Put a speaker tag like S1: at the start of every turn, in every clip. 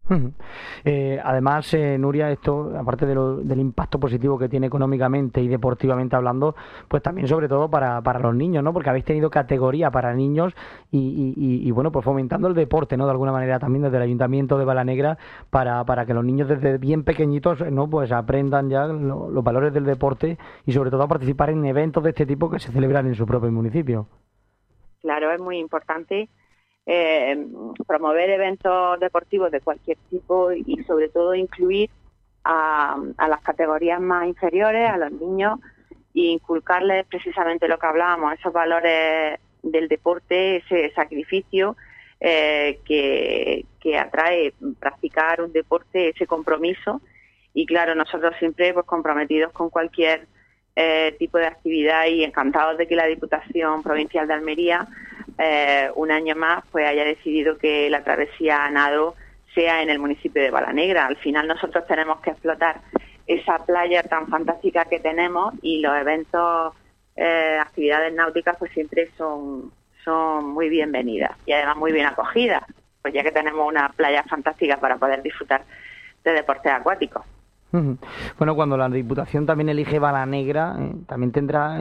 S1: Ujú. Además, Nuria, esto, aparte del impacto positivo que tiene económicamente y deportivamente hablando, pues también sobre todo para los niños, ¿no? Porque habéis tenido categoría para niños bueno, pues fomentando el deporte, ¿no? De alguna manera también desde el Ayuntamiento de Balanegra para que los niños desde bien pequeñitos, ¿no? Pues aprendan ya los valores del deporte y sobre todo a participar en eventos de este tipo que se celebran en su propio municipio.
S2: Claro, es muy importante promover eventos deportivos de cualquier tipo y sobre todo incluir a las categorías más inferiores, a los niños, e inculcarles precisamente lo que hablábamos, esos valores del deporte, ese sacrificio que atrae practicar un deporte, ese compromiso. Y claro, nosotros siempre pues comprometidos con cualquier tipo de actividad y encantados de que la Diputación Provincial de Almería un año más pues haya decidido que la travesía a nado sea en el municipio de Balanegra. Al final nosotros tenemos que explotar esa playa tan fantástica que tenemos y los eventos, actividades náuticas pues siempre son muy bienvenidas y además muy bien acogidas, pues ya que tenemos una playa fantástica para poder disfrutar de deportes acuáticos.
S1: Ujú. Bueno, cuando la Diputación también elige Balanegra, también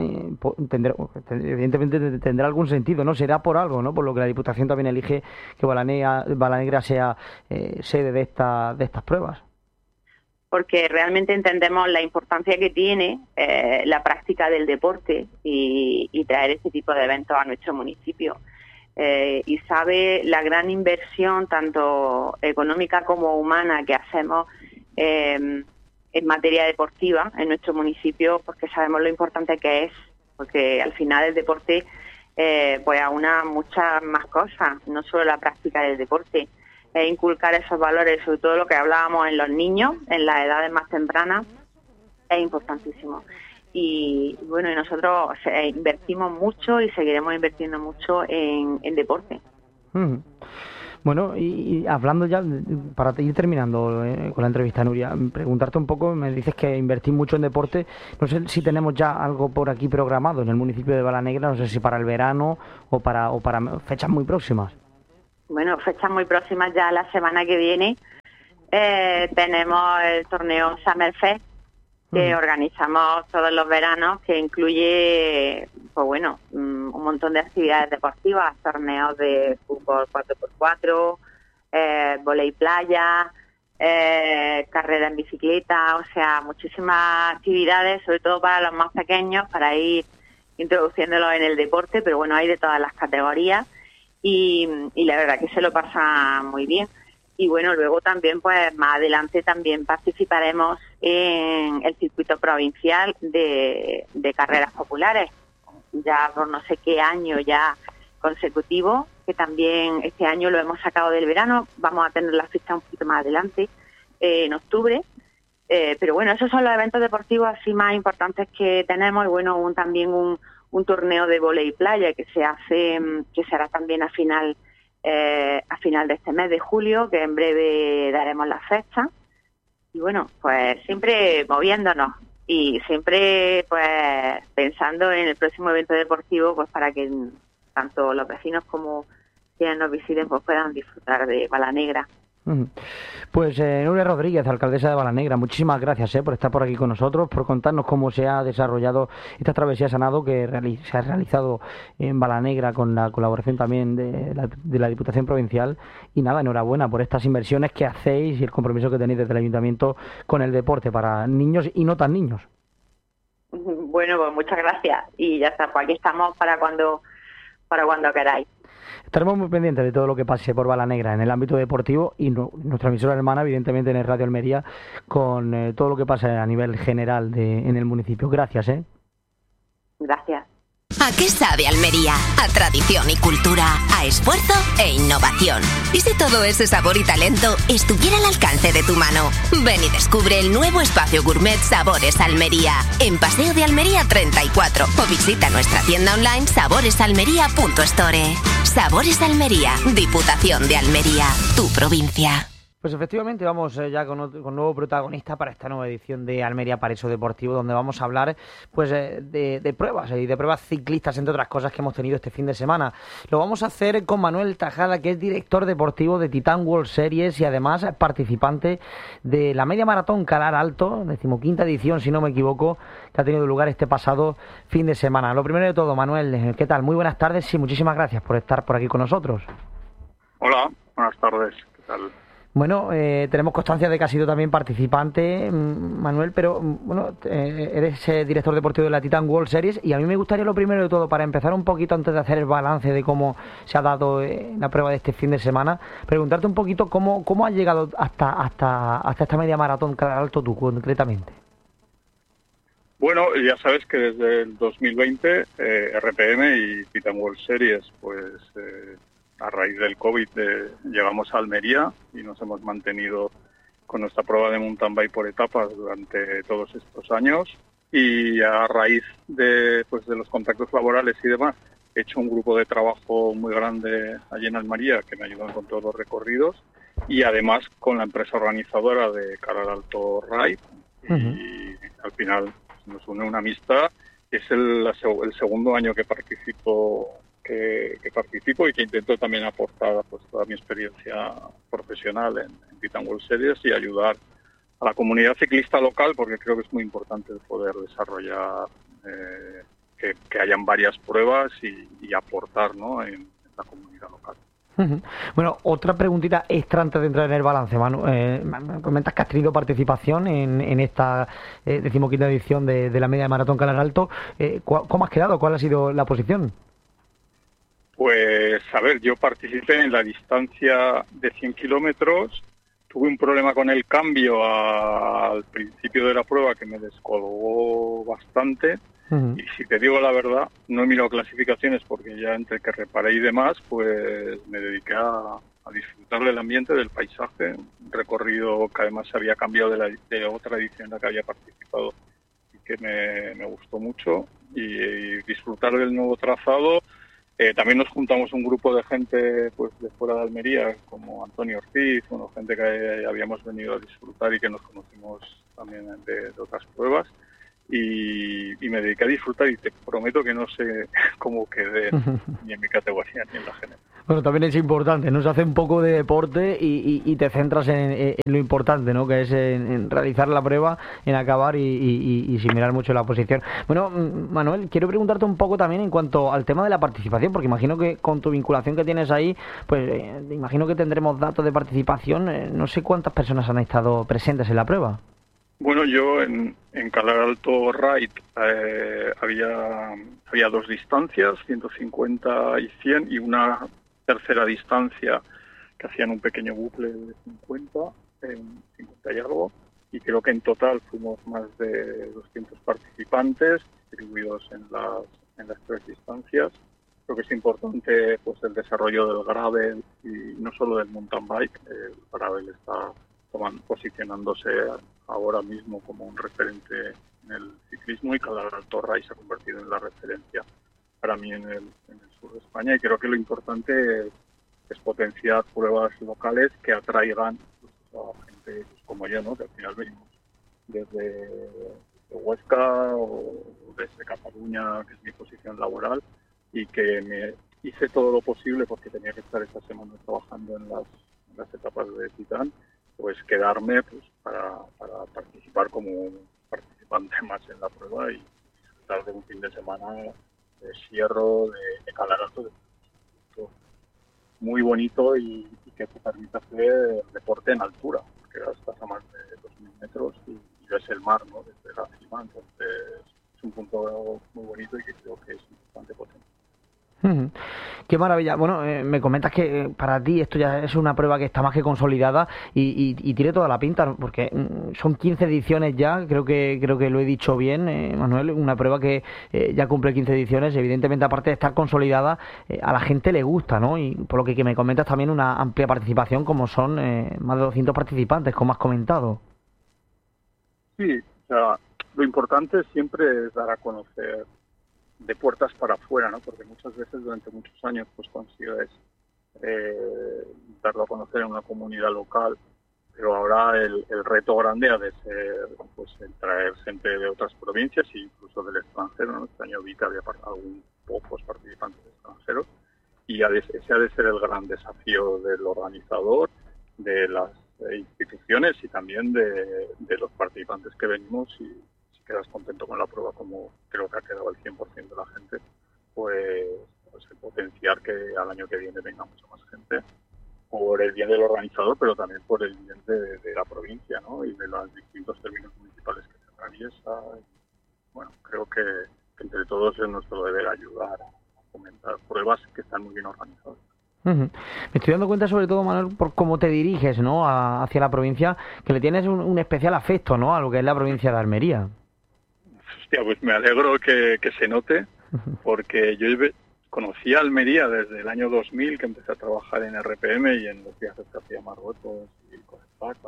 S1: evidentemente tendrá algún sentido, ¿no? Será por algo, ¿no? Por lo que la Diputación también elige que Balanegra sea sede de estas pruebas.
S2: Porque realmente entendemos la importancia que tiene la práctica del deporte y traer este tipo de eventos a nuestro municipio. Y sabe la gran inversión, tanto económica como humana, que hacemos en materia deportiva en nuestro municipio, porque sabemos lo importante que es, porque al final el deporte pues aúna muchas más cosas, no solo la práctica del deporte, inculcar esos valores, sobre todo lo que hablábamos en los niños, en las edades más tempranas, es importantísimo. Y bueno, y nosotros invertimos mucho y seguiremos invirtiendo mucho en deporte.
S1: Bueno, y hablando ya, para ir terminando con la entrevista, Nuria, preguntarte un poco, me dices que invertís mucho en deporte, no sé si tenemos ya algo por aquí programado en el municipio de Balanegra, no sé si para el verano o para fechas muy próximas.
S2: Bueno, fechas muy próximas, ya la semana que viene tenemos el torneo Summerfest que organizamos todos los veranos, que incluye, pues bueno, un montón de actividades deportivas, torneos de fútbol 4x4, vóley playa, carrera en bicicleta, o sea, muchísimas actividades, sobre todo para los más pequeños, para ir introduciéndolos en el deporte, pero bueno, hay de todas las categorías y la verdad que se lo pasa muy bien. Y bueno, luego también, pues más adelante también participaremos en el circuito provincial de carreras populares, ya por no sé qué año ya consecutivo, que también este año lo hemos sacado del verano, vamos a tener la fecha un poquito más adelante, en octubre, pero bueno, esos son los eventos deportivos así más importantes que tenemos y bueno, también un torneo de vóley playa que se hará también a final de este mes de julio, que en breve daremos la fecha. Y bueno, pues siempre moviéndonos y siempre pues pensando en el próximo evento deportivo, pues para que tanto los vecinos como quienes nos visiten pues puedan disfrutar de Balanegra.
S1: Pues Nuria Rodríguez, alcaldesa de Balanegra, muchísimas gracias por estar por aquí con nosotros, por contarnos cómo se ha desarrollado esta travesía a nado que se ha realizado en Balanegra con la colaboración también de la Diputación Provincial. Y nada, enhorabuena por estas inversiones que hacéis y el compromiso que tenéis desde el Ayuntamiento con el deporte para niños y no tan niños.
S2: Bueno, pues muchas gracias y ya está, pues aquí estamos para cuando queráis.
S1: Estaremos muy pendientes de todo lo que pase por Balanegra en el ámbito deportivo y nuestra emisora hermana, evidentemente, en el Radio Almería, con todo lo que pasa a nivel general en el municipio. Gracias,
S2: Gracias.
S3: ¿A qué sabe Almería? A tradición y cultura, a esfuerzo e innovación. ¿Y si todo ese sabor y talento estuviera al alcance de tu mano? Ven y descubre el nuevo espacio gourmet Sabores Almería, en Paseo de Almería 34, o visita nuestra tienda online saboresalmería.store. Sabores Almería, Diputación de Almería, tu provincia.
S1: Pues efectivamente vamos ya con nuevo protagonista para esta nueva edición de Almería Paraíso Deportivo, donde vamos a hablar pues de pruebas y de pruebas ciclistas, entre otras cosas que hemos tenido este fin de semana. Lo vamos a hacer con Manuel Tajada, que es director deportivo de Titan World Series y además participante de la media maratón Calar Alto, 15ª edición, si no me equivoco, que ha tenido lugar este pasado fin de semana. Lo primero de todo, Manuel, ¿qué tal? Muy buenas tardes y muchísimas gracias por estar por aquí con nosotros.
S4: Hola, buenas tardes, ¿qué tal?
S1: Bueno, tenemos constancia de que has sido también participante, Manuel, pero bueno, eres director deportivo de la Titan World Series y a mí me gustaría lo primero de todo, para empezar un poquito antes de hacer el balance de cómo se ha dado la prueba de este fin de semana, preguntarte un poquito cómo has llegado hasta esta media maratón Calar Alto tú concretamente.
S4: Bueno, ya sabes que desde el 2020 RPM y Titan World Series, pues a raíz del COVID llegamos a Almería y nos hemos mantenido con nuestra prueba de mountain bike por etapas durante todos estos años, y a raíz de los contactos laborales y demás he hecho un grupo de trabajo muy grande allí en Almería que me ayudan con todos los recorridos, y además con la empresa organizadora de Calar Alto Ride. Y al final nos une una amistad. Es el segundo año que participo y que intento también aportar pues toda mi experiencia profesional en Titan World Series y ayudar a la comunidad ciclista local, porque creo que es muy importante poder desarrollar que hayan varias pruebas y aportar, ¿no?, en la comunidad local.
S1: Bueno, otra preguntita extra antes de entrar en el balance, Manu. Comentas que has tenido participación en esta 15ª edición de la media maratón Calar Alto. ¿Cómo has quedado? ¿Cuál ha sido la posición?
S4: Pues, a ver, yo participé en la distancia de 100 kilómetros. Tuve un problema con el cambio al principio de la prueba que me descolgó bastante. Y si te digo la verdad, no he mirado clasificaciones porque ya entre que reparé y demás, pues me dediqué a disfrutar del ambiente, del paisaje. Un recorrido que además se había cambiado de otra edición en la que había participado y que me gustó mucho. Y disfrutar del nuevo trazado. También nos juntamos un grupo de gente pues de fuera de Almería, como Antonio Ortiz, gente que habíamos venido a disfrutar y que nos conocimos también de otras pruebas. Y me dediqué a disfrutar y te prometo que no sé cómo quedé ni en mi categoría ni en la general.
S1: Bueno, también es importante, ¿no? Se hace un poco de deporte y te centras en lo importante, ¿no? Que es en realizar la prueba, en acabar y sin mirar mucho la posición. Bueno, Manuel, quiero preguntarte un poco también en cuanto al tema de la participación, porque imagino que con tu vinculación que tienes ahí, pues imagino que tendremos datos de participación. No sé cuántas personas han estado presentes en la prueba.
S4: Bueno, yo en Calar Alto Ride había dos distancias, 150 y 100, y una tercera distancia que hacían un pequeño bucle de 50 y algo, y creo que en total fuimos más de 200 participantes distribuidos en las tres distancias. Creo que es importante pues el desarrollo del gravel y no solo del mountain bike. El gravel está posicionándose ahora mismo como un referente en el ciclismo, y Calar Alto Ride se ha convertido en la referencia para mí en el sur de España, y creo que lo importante es potenciar pruebas locales que atraigan pues, a gente pues, como yo, ¿no?, que al final venimos desde Huesca o desde Cataluña, que es mi posición laboral, y que me hice todo lo posible porque tenía que estar esta semana trabajando en las etapas de Titan, pues quedarme pues para participar como un participante más en la prueba y disfrutar de un fin de semana de Sierro, de Calar Alto, muy bonito y que te permite hacer deporte en altura, porque estás a más de 2.000 metros y ves el mar, ¿no?, desde la cima. Entonces es un punto muy bonito y que creo que es bastante potente.
S1: Qué maravilla. Bueno, me comentas que para ti esto ya es una prueba que está más que consolidada y tiene toda la pinta, porque son 15 ediciones ya, creo que lo he dicho bien, Manuel, una prueba que ya cumple 15 ediciones. Evidentemente, aparte de estar consolidada, a la gente le gusta, ¿no? Y por lo que me comentas también una amplia participación, como son más de 200 participantes, como has comentado.
S4: Sí, o sea, lo importante siempre es dar a conocer de puertas para afuera, ¿no? Porque muchas veces durante muchos años pues consigues darlo a conocer en una comunidad local pero ahora el reto grande ha de ser pues el traer gente de otras provincias e incluso del extranjero, ¿no? Este año vi que había algún pocos participantes extranjeros y ese ha de ser el gran desafío del organizador, de las instituciones y también de los participantes que venimos. Y si quedas contento con la prueba, como creo que ha quedado el 100% de la gente, pues el potenciar que al año que viene venga mucha más gente, por el bien del organizador, pero también por el bien de la provincia, ¿no? Y de los distintos términos municipales que se atraviesa. Bueno, creo que entre todos es nuestro deber ayudar a fomentar pruebas que están muy bien organizadas.
S1: Me estoy dando cuenta, sobre todo, Manuel, por cómo te diriges, ¿no?, hacia la provincia, que le tienes un especial afecto, ¿no?, a lo que es la provincia de Almería.
S4: Hostia, pues me alegro que se note, porque yo conocí a Almería desde el año 2000, que empecé a trabajar en RPM y en los viajes que hacía a Marruecos y Costa.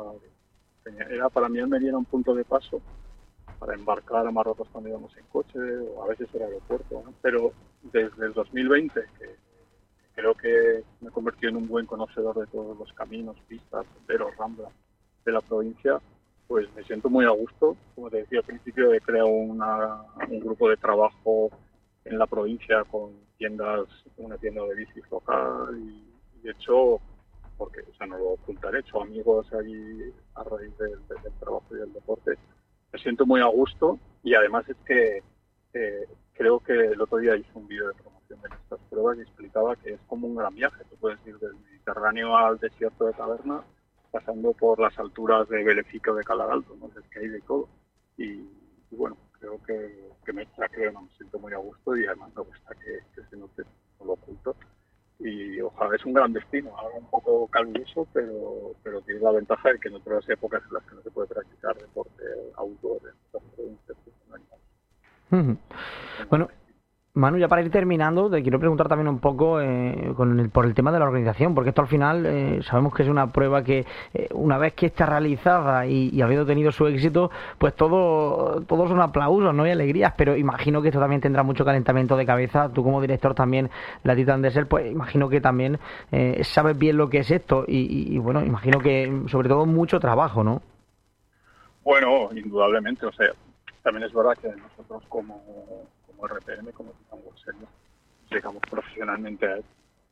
S4: Para mí Almería era un punto de paso para embarcar a Marruecos cuando íbamos en coche, o a veces era aeropuerto, ¿no? Pero desde el 2020, que creo que me he convertido en un buen conocedor de todos los caminos, pistas, senderos, ramblas de la provincia, pues me siento muy a gusto. Como te decía al principio, he creado un grupo de trabajo en la provincia con una tienda de bicis local y de hecho, porque, o sea, no lo ocultaré, he hecho amigos allí a raíz del trabajo y del deporte. Me siento muy a gusto y además es que creo que el otro día hice un vídeo de promoción de nuestras pruebas y explicaba que es como un gran viaje. Tú puedes ir del Mediterráneo al desierto de Taberna, pasando por las alturas de Belefica o de Calaralto, ¿no? Es que hay de todo. Y bueno, creo que me siento muy a gusto y además me gusta que se note, no lo oculto. Y ojalá, es un gran destino, algo un poco caluroso, pero tiene la ventaja de que en otras épocas en las que no se puede practicar deporte outdoor en otras provincias, pues no hay más.
S1: Bueno, Manu, ya para ir terminando, te quiero preguntar también un poco por el tema de la organización, porque esto al final sabemos que es una prueba que una vez que está realizada y habiendo tenido su éxito, pues todos son aplausos, ¿no?, y alegrías, pero imagino que esto también tendrá mucho calentamiento de cabeza. Tú como director también, la Titan Desert, pues imagino que también sabes bien lo que es esto y bueno, imagino que sobre todo mucho trabajo, ¿no?
S4: Bueno, indudablemente, o sea, también es verdad que nosotros como RPM, como Titan World Series, nos dedicamos profesionalmente a esto.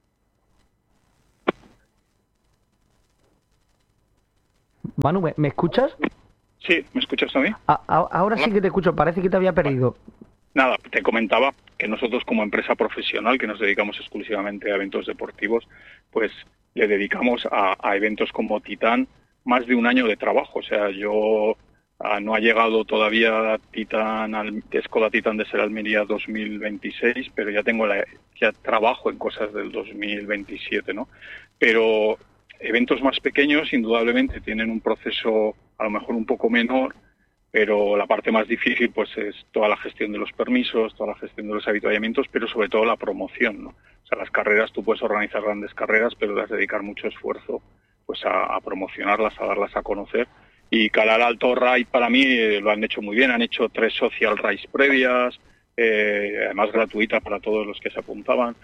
S1: Manu, ¿me escuchas?
S4: Sí, ¿me escuchas a mí?
S1: Ahora sí que te escucho, parece que te había perdido.
S4: Nada, te comentaba que nosotros como empresa profesional, que nos dedicamos exclusivamente a eventos deportivos, pues le dedicamos a eventos como Titan más de un año de trabajo. O sea, no ha llegado todavía Skoda Titan Desert Almería 2026, pero ya trabajo en cosas del 2027, ¿no? Pero eventos más pequeños, indudablemente, tienen un proceso a lo mejor un poco menor, pero la parte más difícil pues es toda la gestión de los permisos, toda la gestión de los avituallamientos, pero sobre todo la promoción, ¿no? O sea, las carreras, tú puedes organizar grandes carreras, pero debes dedicar mucho esfuerzo pues a promocionarlas, a darlas a conocer. Y Calaralto Ride para mí lo han hecho muy bien, han hecho 3 social rides previas, además gratuitas para todos los que se apuntaban,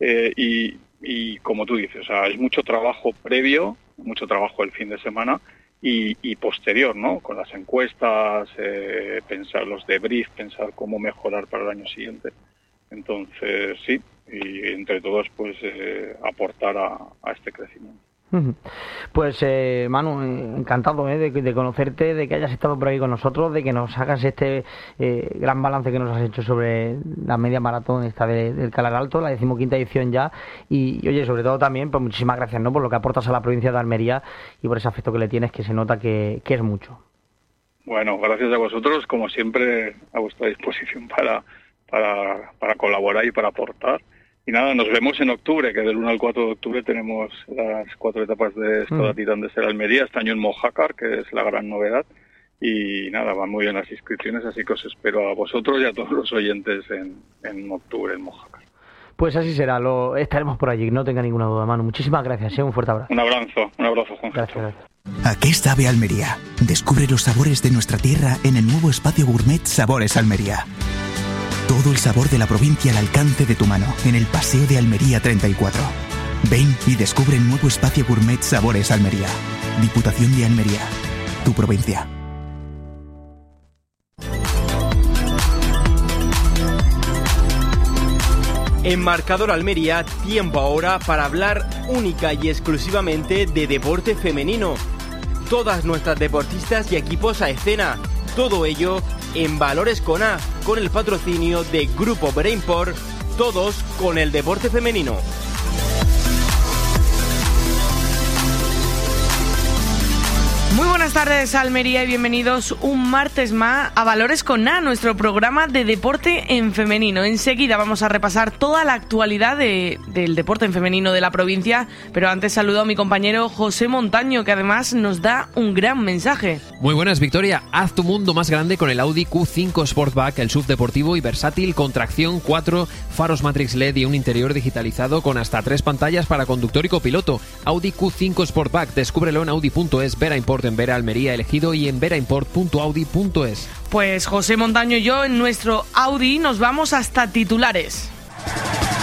S4: y como tú dices, o sea, es mucho trabajo previo, mucho trabajo el fin de semana y posterior, ¿no? Con las encuestas, pensar los debriefs, pensar cómo mejorar para el año siguiente. Entonces, sí, y entre todos pues aportar a este crecimiento.
S1: Pues Manu, encantado de conocerte, de que hayas estado por ahí con nosotros, de que nos hagas este gran balance que nos has hecho sobre la media maratón esta del Calaralto, la 15ª edición ya, y oye, sobre todo también, pues muchísimas gracias, ¿no?, por lo que aportas a la provincia de Almería y por ese afecto que le tienes, que se nota que es mucho.
S4: Bueno, gracias a vosotros, como siempre, a vuestra disposición para colaborar y para aportar. Y nada, nos vemos en octubre, que del 1 al 4 de octubre tenemos las 4 etapas de Skoda Titan Desert Almería, este año en Mojácar, que es la gran novedad. Y nada, van muy bien las inscripciones, así que os espero a vosotros y a todos los oyentes en octubre en Mojácar.
S1: Pues así será, estaremos por allí, no tenga ninguna duda, Manu. Muchísimas gracias, un fuerte abrazo.
S4: Un abrazo, Juan.
S1: Gracias.
S5: ¿A qué sabe Almería? Descubre los sabores de nuestra tierra en el nuevo espacio gourmet Sabores Almería. Todo el sabor de la provincia al alcance de tu mano, en el Paseo de Almería 34. Ven y descubre el nuevo espacio gourmet Sabores Almería. Diputación de Almería. Tu provincia.
S6: En Marcador Almería, tiempo ahora para hablar única y exclusivamente de deporte femenino. Todas nuestras deportistas y equipos a escena. Todo ello en Valores con A, con el patrocinio de Grupo Brainport, todos con el deporte femenino.
S7: Muy buenas tardes, Almería, y bienvenidos un martes más a Valores con A, nuestro programa de deporte en femenino. Enseguida vamos a repasar toda la actualidad del deporte en femenino de la provincia, pero antes saludo a mi compañero José Montaño, que además nos da un gran mensaje.
S8: Muy buenas, Victoria. Haz tu mundo más grande con el Audi Q5 Sportback, el SUV deportivo y versátil con tracción 4, faros Matrix LED y un interior digitalizado con hasta 3 pantallas para conductor y copiloto. Audi Q5 Sportback, descúbrelo en Audi.es, Vera Import en Vera Almería elegido y en veraimport.audi.es.
S7: Pues José Montaño y yo en nuestro Audi nos vamos hasta titulares.